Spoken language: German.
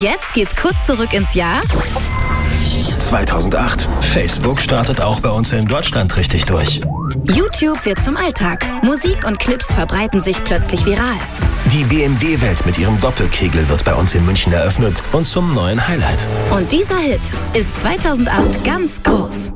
Jetzt geht's kurz zurück ins Jahr 2008. Facebook startet auch bei uns in Deutschland richtig durch. YouTube wird zum Alltag. Musik und Clips verbreiten sich plötzlich viral. Die BMW-Welt mit ihrem Doppelkegel wird bei uns in München eröffnet und zum neuen Highlight. Und dieser Hit ist 2008 ganz groß.